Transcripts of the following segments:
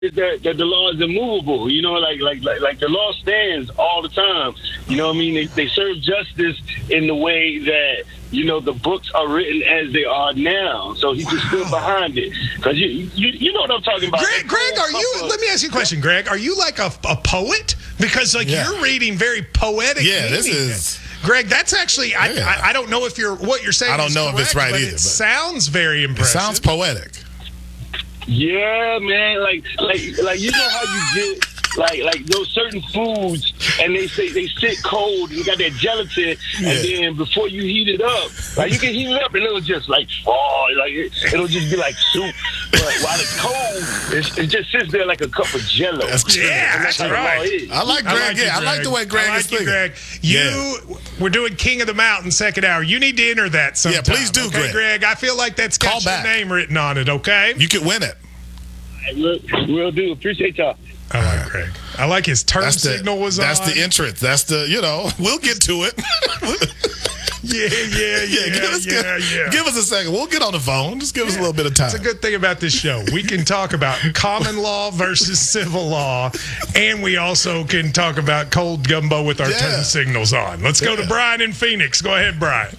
that the law is immovable. You know, like the law stands all the time. You know what I mean? They serve justice in the way that, you know, the books are written as they are now. So he just stood behind it. Because you know what I'm talking about. Greg, are you, let me ask you a question, Greg. Are you like a poet? Because you're reading very poetic. Yeah, this is... Greg, that's actually, I don't know if what you're saying I don't know correct, if it's right but either. It sounds very impressive. It sounds poetic. Yeah, man. Like you know how you get like those certain foods, and they sit cold and you got that gelatin, and then before you heat it up, like you can heat it up and it'll just like fall, like it'll just be like soup. But while it's cold, it just sits there like a cup of Jello. That's right. I like Greg. I like the way Greg is thinking. Greg. We're doing King of the Mountain second hour. You need to enter that sometime. Yeah, please do, okay, Greg. I feel like that's got your name written on it. Okay, you can win it. We'll do. Appreciate y'all. I like Greg. I like his turn signal was on. That's the entrance. That's the, we'll get to it. Give us a second. We'll get on the phone. Just give us a little bit of time. It's a good thing about this show. We can talk about common law versus civil law, and we also can talk about cold gumbo with our turn signals on. Let's go to Brian in Phoenix. Go ahead, Brian.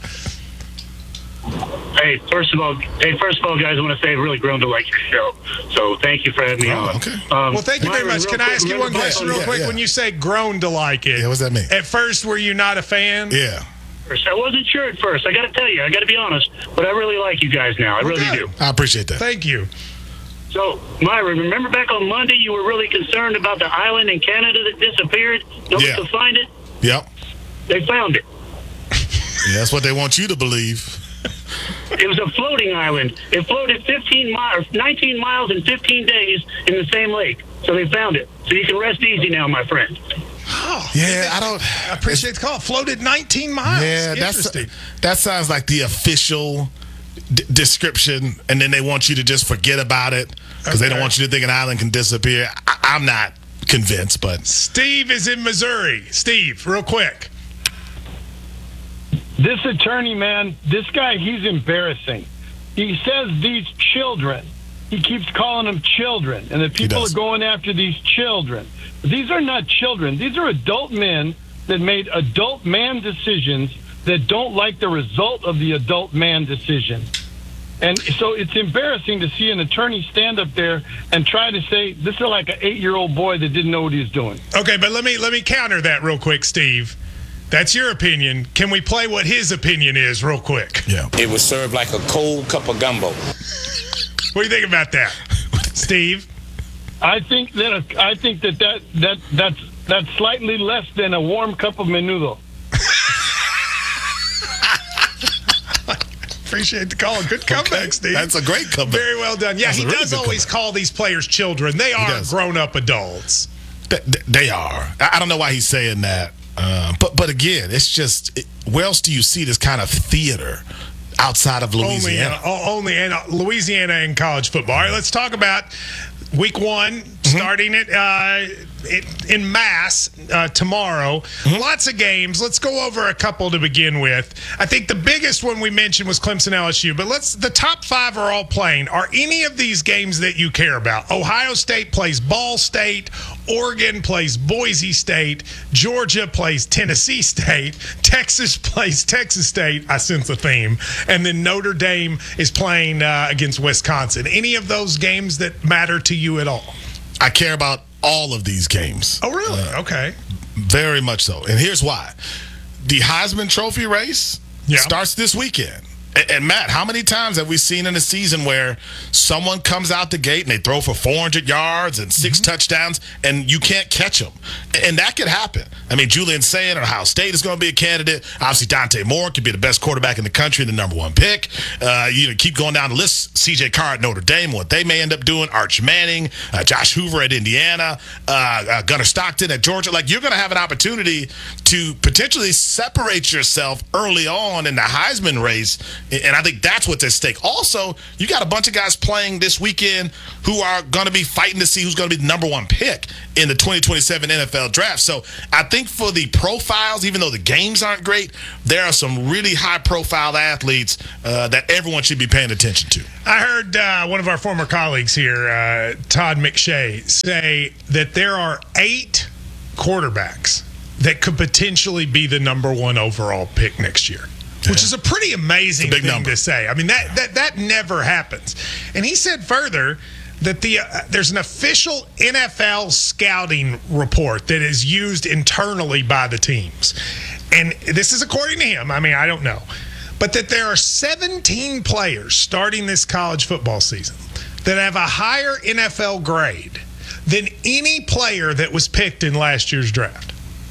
Hey, first of all, guys, I want to say I've really grown to like your show. So thank you for having me on. Okay. Well, thank you very much. Can I ask you one question real quick? When you say grown to like it, what's that mean? At first, were you not a fan? Yeah. I wasn't sure at first. I got to tell you. I got to be honest. But I really like you guys now. I really do. I appreciate that. Thank you. So, Myra, remember back on Monday you were really concerned about the island in Canada that disappeared? Nobody could find it? Yep. They found it. Yeah, that's what they want you to believe. It was a floating island. It floated 19 miles in 15 days in the same lake. So they found it. So you can rest easy now, my friend. Oh, I appreciate the call. Floated 19 miles. Yeah, that sounds like the official description, and then they want you to just forget about it because they don't want you to think an island can disappear. I'm not convinced, but... Steve is in Missouri. Steve, real quick. This attorney, man, this guy, he's embarrassing. He says these children. He keeps calling them children, and the people are going after these children. These are not children. These are adult men that made adult man decisions that don't like the result of the adult man decision. And so it's embarrassing to see an attorney stand up there and try to say this is like an 8-year-old boy that didn't know what he was doing. Okay, but let me counter that real quick, Steve. That's your opinion. Can we play what his opinion is real quick? Yeah. It was served like a cold cup of gumbo. What do you think about that, Steve? I think that's slightly less than a warm cup of menudo. Appreciate the call. Good comeback, Steve. That's a great comeback. Very well done. Yeah, he does always call these players children. They are grown-up adults. They are. I don't know why he's saying that. But again, it's just, where else do you see this kind of theater outside of Louisiana? Only in Louisiana in college football. All right, let's talk about week one, starting it in mass tomorrow. Lots of games. Let's go over a couple to begin with. I think the biggest one we mentioned was Clemson LSU, but the top 5 are all playing. Are any of these games that you care about? Ohio State plays Ball State. Oregon plays Boise State. Georgia plays Tennessee State. Texas plays Texas State. I sense a theme. And then Notre Dame is playing against Wisconsin. Any of those games that matter to you at all? I care about all of these games. Oh, really? Okay. Very much so. And here's why. The Heisman Trophy race starts this weekend. And Matt, how many times have we seen in a season where someone comes out the gate and they throw for 400 yards and 6 touchdowns and you can't catch them? And that could happen. I mean, Julian Sayin at Ohio State is going to be a candidate. Obviously, Dante Moore could be the best quarterback in the country, the number 1 pick. You keep going down the list. C.J. Carr at Notre Dame, what they may end up doing. Arch Manning, Josh Hoover at Indiana, Gunnar Stockton at Georgia. Like, you're going to have an opportunity to potentially separate yourself early on in the Heisman race And I think that's what's at stake. Also, you got a bunch of guys playing this weekend who are going to be fighting to see who's going to be the number one pick in the 2027 NFL draft. So I think for the profiles, even though the games aren't great, there are some really high-profile athletes that everyone should be paying attention to. I heard one of our former colleagues here, Todd McShay, say that there are 8 quarterbacks that could potentially be the number 1 overall pick next year, which is a pretty amazing thing to say. I mean, that never happens. And he said further that there's an official NFL scouting report that is used internally by the teams. And this is according to him. I mean, I don't know. But that there are 17 players starting this college football season that have a higher NFL grade than any player that was picked in last year's draft.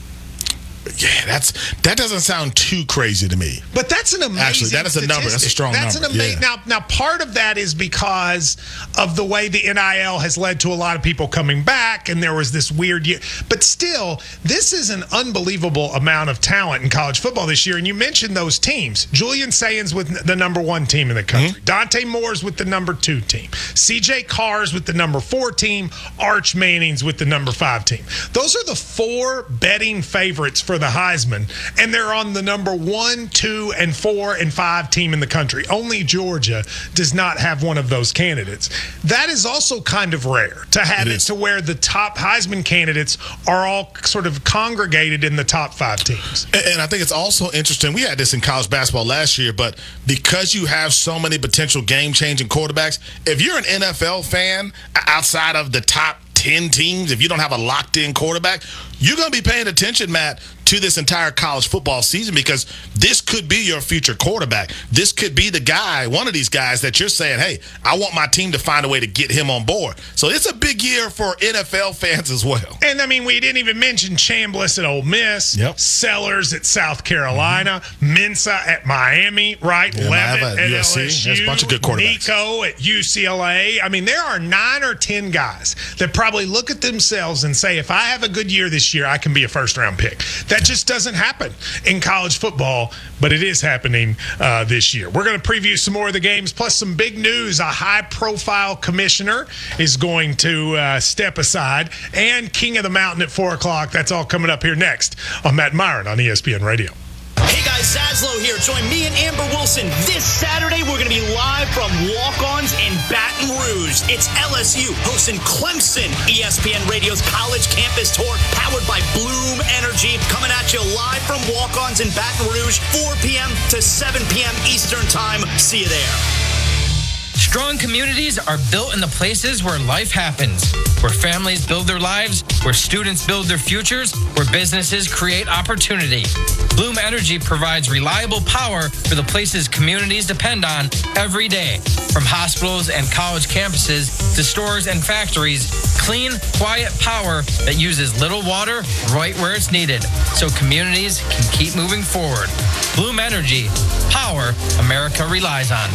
Yeah, that doesn't sound too crazy to me. But that's an amazing Actually, that is a number. That's a strong number. Now, part of that is because of the way the NIL has led to a lot of people coming back, and there was this weird year. But still, this is an unbelievable amount of talent in college football this year. And you mentioned those teams. Julian Sayans with the number 1 team in the country. Dante Moore's with the number 2 team. C.J. Carr's with the number 4 team. Arch Manning's with the number 5 team. Those are the 4 betting favorites for the Heisman, and they're on the number 1, 2, and 4, and 5 team in the country. Only Georgia does not have one of those candidates. That is also kind of rare to have it to where the top Heisman candidates are all sort of congregated in the top 5 teams. And I think it's also interesting. We had this in college basketball last year, but because you have so many potential game-changing quarterbacks, if you're an NFL fan outside of the top 10 teams, if you don't have a locked-in quarterback, you're going to be paying attention, Matt, to this entire college football season, because this could be your future quarterback. This could be the guy, one of these guys that you're saying, hey, I want my team to find a way to get him on board. So it's a big year for NFL fans as well. And, I mean, we didn't even mention Chambliss at Ole Miss, Sellers at South Carolina, Mensah at Miami, right? Levitt at USC. LSU. There's a bunch of good quarterbacks. Nico at UCLA. I mean, there are 9 or 10 guys that probably look at themselves and say, if I have a good year this year, I can be a first-round pick. That just doesn't happen in college football, but it is happening this year. We're going to preview some more of the games, plus some big news. A high-profile commissioner is going to step aside, and King of the Mountain at 4 o'clock. That's all coming up here next on Matt Myron on ESPN Radio. Hey guys, Zaslow here. Join me and Amber Wilson this Saturday. We're going to be live from Walk-Ons in Baton Rouge. It's LSU hosting Clemson. ESPN Radio's College Campus Tour, powered by Bloom Energy, coming at you live from Walk-Ons in Baton Rouge, 4 p.m. to 7 p.m. Eastern Time. See you there. Strong communities are built in the places where life happens, where families build their lives, where students build their futures, where businesses create opportunity. Bloom Energy provides reliable power for the places communities depend on every day. From hospitals and college campuses to stores and factories, clean, quiet power that uses little water right where it's needed, so communities can keep moving forward. Bloom Energy, power America relies on.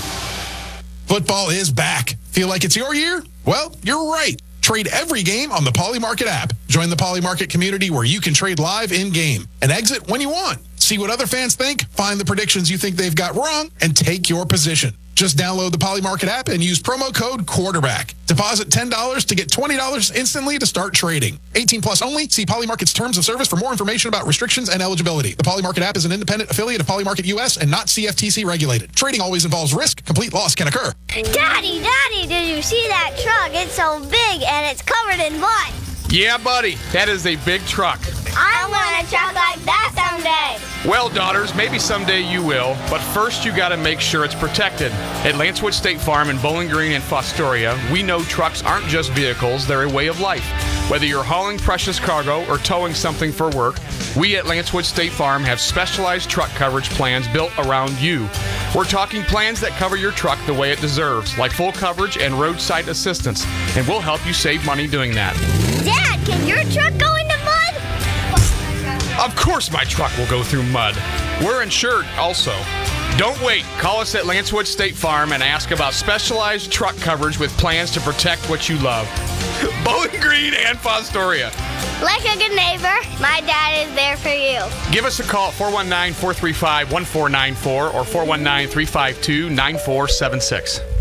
Football is back. Feel like it's your year? Well, you're right. Trade every game on the Poly Market app. Join the Poly Market community where you can trade live in-game and exit when you want. See what other fans think, find the predictions you think they've got wrong, and take your position. Just download the Poly Market app and use promo code QUARTERBACK. Deposit $10 to get $20 instantly to start trading. 18 plus only. See Poly Market's terms of service for more information about restrictions and eligibility. The Poly Market app is an independent affiliate of Poly Market US and not CFTC regulated. Trading always involves risk. Complete loss can occur. Daddy, did you see that truck? It's so big and it's covered in mud. Yeah, buddy, that is a big truck. I want a truck like that someday. Well, daughters, maybe someday you will, but first you got to make sure it's protected. At Lancewood State Farm in Bowling Green and Fostoria, we know trucks aren't just vehicles, they're a way of life. Whether you're hauling precious cargo or towing something for work, we at Lancewood State Farm have specialized truck coverage plans built around you. We're talking plans that cover your truck the way it deserves, like full coverage and roadside assistance, and we'll help you save money doing that. Dad, can your truck go into mud? Of course my truck will go through mud. We're insured also. Don't wait. Call us at Lancewood State Farm and ask about specialized truck coverage with plans to protect what you love. Bowling Green and Fostoria. Like a good neighbor, my dad is there for you. Give us a call at 419-435-1494 or 419-352-9476.